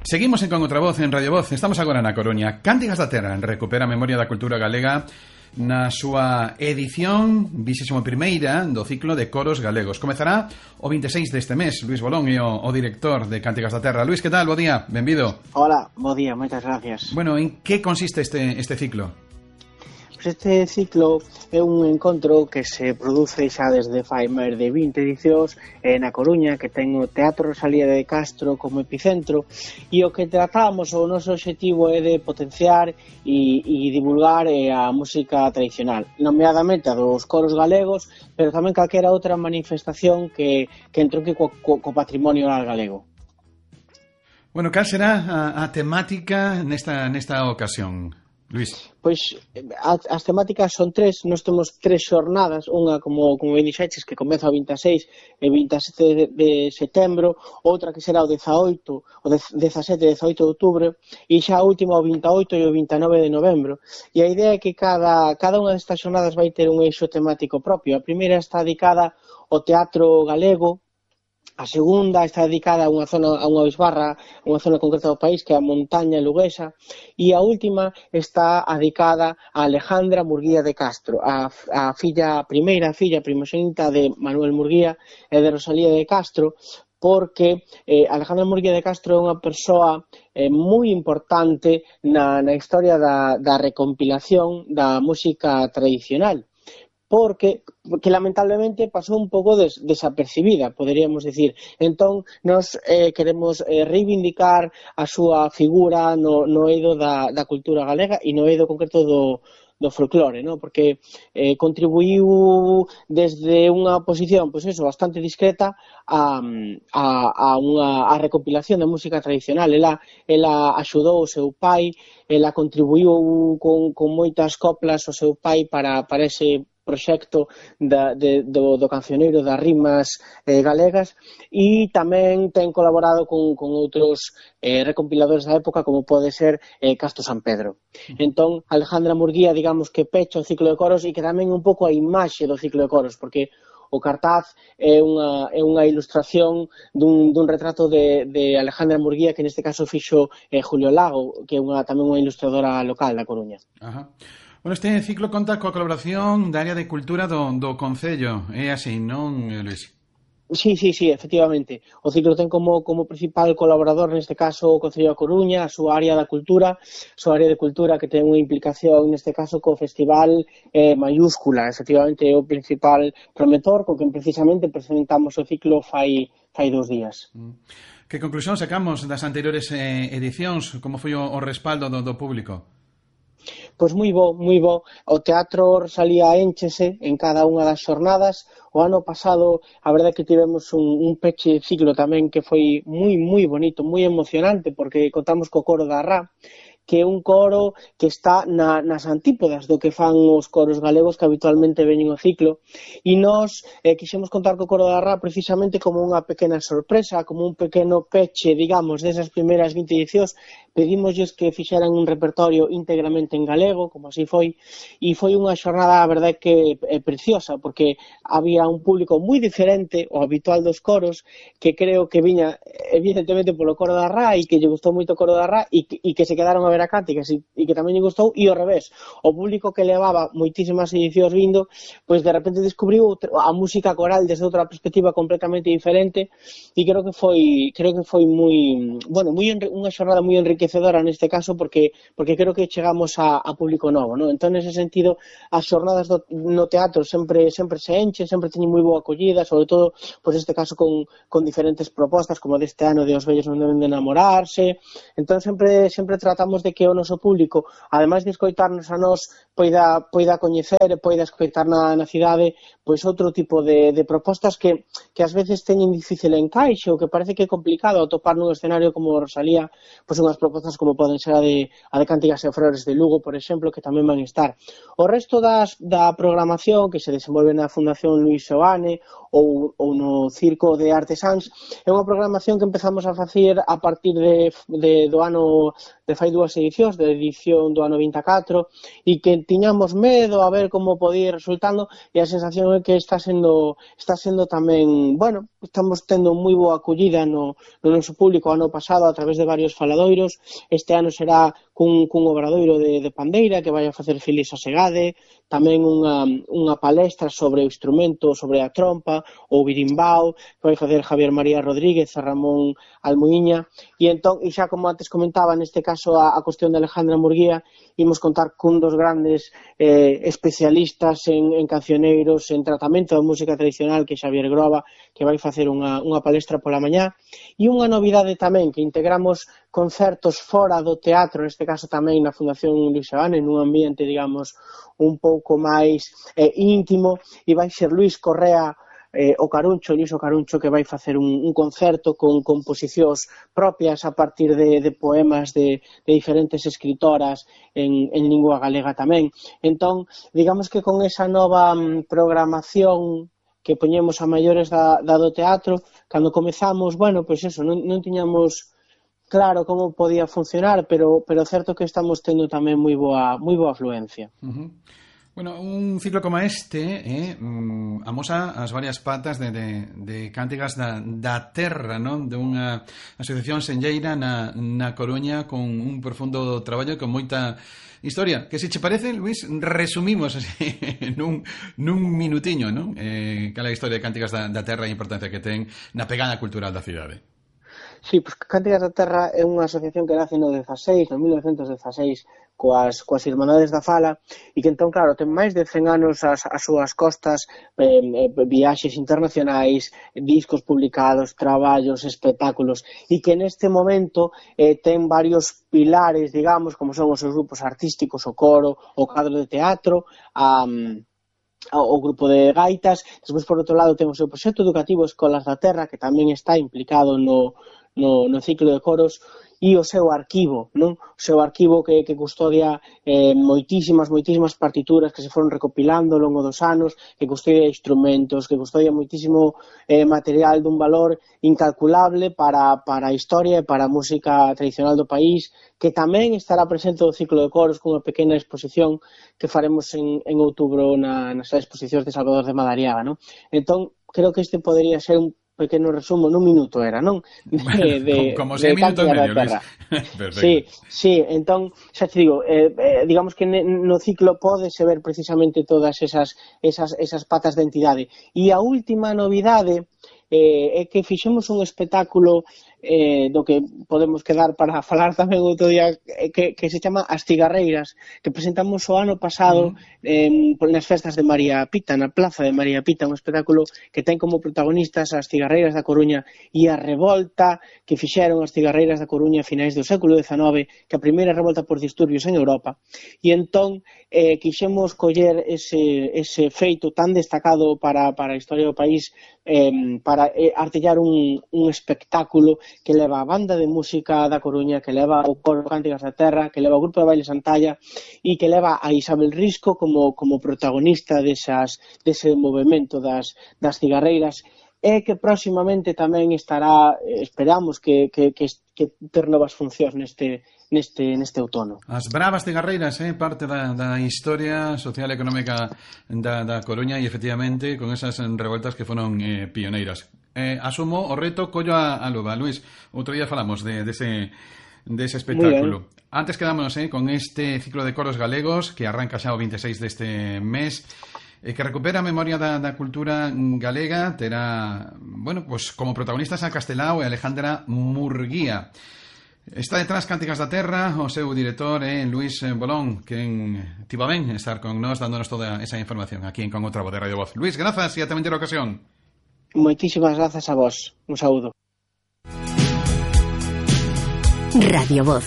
Seguimos en Con Outra Voz, en Radio Voz. Estamos agora na Coruña. Cántigas da Terra recupera a memoria da cultura galega na súa edición 21ª do ciclo de coros galegos. Comezará o 26 deste mes. Luís Bolón é o director de Cántigas da Terra. Luís, que tal? Bo día, benvido. Hola, bo día, moitas gracias. Bueno, en que consiste este ciclo? Este ciclo é un encontro que se produce xa desde fai máis de 20 edicións na Coruña, que ten o Teatro Rosalía de Castro como epicentro, e o que tratamos, o noso objetivo é de potenciar e divulgar a música tradicional, nomeadamente a dos coros galegos, pero tamén calquera outra manifestación que entronque co patrimonio galego. Bueno, cal será a temática nesta ocasión, Luís? Pois as temáticas son tres. Nós temos tres xornadas, unha como ben dixeches que comeza o 26 e 27 de setembro, outra que será o 18, o 17 e 18 de outubro, e xa a última o 28 e o 29 de novembro. E a idea é que cada unha destas xornadas vai ter un eixo temático propio. A primeira está dedicada ao teatro galego, a segunda está dedicada a unha zona, a unha bisbarra, unha zona concreta do país, que é a montaña luguesa, e a última está dedicada a Alejandra Murguía de Castro, a primeira filla primoxénita de Manuel Murguía e de Rosalía de Castro, porque Alejandra Murguía de Castro é unha persoa moi importante na historia da recompilación da música tradicional, porque lamentablemente pasou un pouco desapercibida, poderíamos decir. Entón, nós queremos reivindicar a súa figura no eido da cultura galega e no eido concreto do folclore, ¿no? Porque contribuiu desde unha posición, pois eso, bastante discreta a recompilación da música tradicional. Ela axudou o seu pai, ela contribuiu con moitas coplas ao seu pai para ese proxecto do cancioneiro das rimas galegas, e tamén ten colaborado con outros recompiladores da época, como pode ser Casto San Pedro. Entón, Alejandra Murguía, digamos que pecha o ciclo de coros e que tamén un pouco a imaxe do ciclo de coros, porque o cartaz é unha ilustración dun retrato de Alejandra Murguía, que neste caso fixo Julio Lago, que é tamén unha ilustradora local da Coruña. Ajá. Bueno, este ciclo conta coa colaboración da área de cultura do Concello, é así, non, Luís? Sí, efectivamente. O ciclo ten como principal colaborador neste caso o Concello da Coruña, a súa área da cultura, que ten unha implicación neste caso co festival mayúscula. Efectivamente é o principal promotor, co que precisamente presentamos o ciclo fai 2 días. Que conclusión sacamos das anteriores edicións? Como foi o respaldo do público? Pois moi bo. O Teatro Rosalía énchese en cada unha das xornadas. O ano pasado, a verdade é que tivemos un peche de ciclo tamén que foi moi bonito, moi emocionante, porque contamos co coro da Rá, que é un coro que está nas antípodas do que fan os coros galegos que habitualmente veñen ao ciclo, e nós quixemos contar co coro da Rá precisamente como unha pequena sorpresa, como un pequeno peche, digamos, desas primeiras 20 edicións. Pedímosles que fixeran un repertorio íntegramente en galego, como así foi, e foi unha xornada, a verdade, que é preciosa, porque había un público moi diferente ao habitual dos coros, que creo que viña evidentemente polo coro da Rá e que lle gustou moito o coro da Rá e que se quedaron a ver a cánticas e que tamén lle gustou, e ao revés, o público que levaba moitísimas edicións vindo, pois de repente descubriu a música coral desde outra perspectiva completamente diferente, e creo que foi moi, bueno, unha xornada moi enriquecedora neste caso, porque creo que chegamos a público novo, ¿no? Entón, nese sentido, as xornadas no teatro sempre se enchen, sempre teñen moi boa acollida, sobre todo, pois neste caso con diferentes propostas, como deste ano de Os vellos non deben de enamorarse. Entón, sempre tratamos de que o noso público, ademais de escoitarnos a nós, poida coñecer e poida escoitar na cidade pois outro tipo de propostas que ás veces teñen difícil encaixe, ou que parece que é complicado atopar nun escenario como Rosalía, pois unhas propostas como poden ser a de Cántigas e Flores de Lugo, por exemplo, que tamén van estar. O resto da programación que se desenvolve na Fundación Luís Seoane ou no Circo de Artesáns é unha programación que empezamos a facer a partir do ano de fai 2 dúas edicións, da edición do ano 24, e que tiñamos medo a ver como podía ir resultando, e a sensación é que está sendo tamén, bueno, estamos tendo moi boa acollida no noso público ano pasado a través de varios faladoiros. Este ano será cun obradoiro de pandeira que vai a facer Félix Asegade, tamén unha palestra sobre o instrumento, sobre a trompa, ou birimbao, que vai facer Javier María Rodríguez, a Ramón Almuíña, e xa como antes comentaba, neste caso a cuestión de Alejandra Murguía, imos contar cun dos grandes especialistas en cancioneiros, en tratamento da música tradicional, que é Xavier Groba, que vai facer unha palestra pola mañá, e unha novidade tamén, que integramos concertos fora do teatro, neste caso tamén na Fundación Luis Seoane, nun ambiente, digamos, un pouco máis íntimo, e vai ser Luis Correa Luis O Caruncho, que vai facer un concerto con composicións propias a partir de poemas de diferentes escritoras en lingua galega tamén. Entón, digamos que con esa nova programación que poñemos a maiores da do teatro, cando comezamos, bueno, pois eso, non tiñamos claro como podía funcionar, pero certo que estamos tendo tamén moi boa afluencia. Bueno, un ciclo como este amosa as varias patas de cántigas da terra, non? De unha asociación senlleira na Coruña con un profundo traballo e con moita historia, que se che parece, Luis, resumimos así nun minutiño, non? Cal é a historia de Cántigas da Terra e a importancia que ten na pegada cultural da cidade. Sí, pois Cántigas da Terra é unha asociación que nace no 1916, coas Irmandades da Fala, e que entón, claro, ten máis de 100 anos as súas costas, viaxes internacionais, discos publicados, traballos, espectáculos, e que neste momento ten varios pilares, digamos, como son os seus grupos artísticos, o coro, o cadro de teatro, o grupo de gaitas. Despois, por outro lado, ten o seu proxecto educativo Escolas da Terra, que tamén está implicado no ciclo de coros, e o seu arquivo, non? O seu arquivo que custodia moitísimas partituras que se foron recopilando ao longo dos anos, que custodia instrumentos, que custodia moitísimo material dun valor incalculable para a historia e para a música tradicional do país, que tamén estará presente no ciclo de coros cunha pequena exposición que faremos en outubro nas exposicións de Salvador de Madariaga, non? Entón, creo que este podería ser un pequeno resumo, nun minuto era, non? Como 6 minutos e medio, Luis. Perfecto. Sí, entón, xa te digo, digamos que no ciclo pódese ver precisamente todas esas patas de entidade. E a última novidade é que fixemos un espectáculo do que podemos quedar para falar tamén outro día, que se chama As Cigarreiras, que presentamos o ano pasado nas festas de María Pita, na plaza de María Pita, un espectáculo que ten como protagonistas as cigarreiras da Coruña e a revolta que fixeron as cigarreiras da Coruña a finais do século XIX, que a primeira revolta por disturbios en Europa, e entón quixemos coller ese feito tan destacado para a historia do país, para artellar un espectáculo que leva a banda de música da Coruña, que leva o coro Cántigas da Terra, que leva o grupo de baile Santalla e que leva a Isabel Risco como protagonista dese movimento das cigarreiras, e que próximamente tamén estará, esperamos que ter novas funcións neste outono. As bravas cigarreiras, parte da historia social e económica da Coruña, e efectivamente con esas revoltas que foron pioneiras. Asumo o reto, collo a luva. Luis, outro día falamos dese espectáculo. Antes quedámonos con este ciclo de coros galegos que arranca xa o 26 deste mes, que recupera a memoria da cultura galega. Terá, bueno, pues como protagonistas a Castelao e Alejandra Murguía. Está detrás Cántigas da Terra, o seu director Luis Bolón, que tivo ben estar con nós dándonos toda esa información aquí en Con Outra Voz de Radio Voz. Luis, grazas e ata outra ocasión. Moitísimas grazas a vos. Un saúdo. Radio Voz.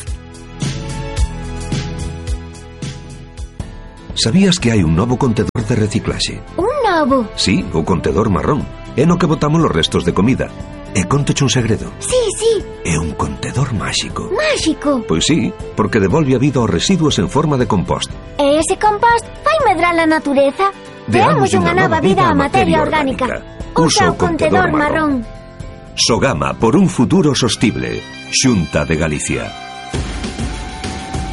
Sabías que hai un novo contedor de reciclaxe? Un novo? Sí, o contedor marrón. É no que botamos os restos de comida. E contoche un segredo. Sí. É un contedor máxico. Máxico? Pois sí, porque devolve a vida aos residuos en forma de compost. E ese compost fai medrar a natureza? Deamos unha nova vida á materia orgánica. Usa o contedor marrón. Sogama por un futuro sostible. Xunta de Galicia.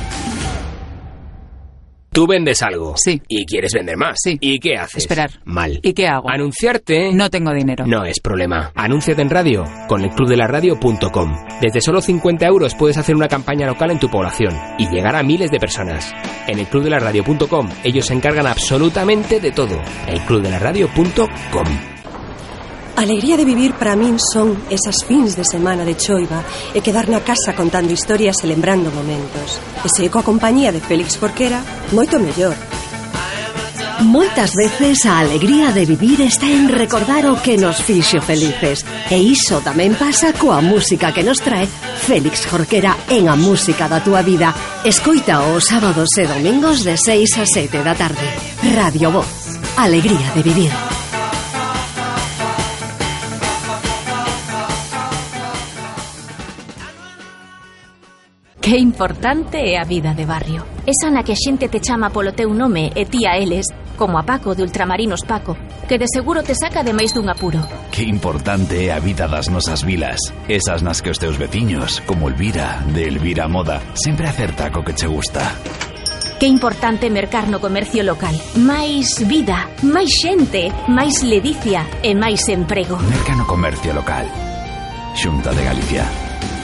Tú vendes algo. Sí. Y quieres vender más. Sí. ¿Y qué haces? Esperar. Mal. ¿Y qué hago? Anunciarte. No tengo dinero. No es problema. Anúnciate en radio con elclubdelaradio.com. Desde solo 50 € puedes hacer una campaña local en tu población y llegar a miles de personas. En elclubdelaradio.com ellos se encargan absolutamente de todo. elclubdelaradio.com. Alegría de vivir para min son esas fins de semana de choiva e quedar na casa contando historias e lembrando momentos. E se coa compañía de Félix Jorquera, moito mellor. Moitas veces a alegría de vivir está en recordar o que nos fixo felices. E iso tamén pasa coa música que nos trae Félix Jorquera en A Música da Túa Vida. Escoita os sábados e domingos de 6 a 7 da tarde. Radio Voz. Alegría de vivir. Que importante é a vida de barrio. Esa na que a xente te chama polo teu nome e ti a eles, como a Paco de Ultramarinos Paco, que de seguro te saca de máis dun apuro. Que importante é a vida das nosas vilas. Esas nas que os teus veciños, como Elvira, de Elvira Moda, sempre acerta co que che gusta. Que importante mercar no comercio local. Máis vida, máis xente, máis ledicia e máis emprego. Merca no comercio local. Xunta de Galicia.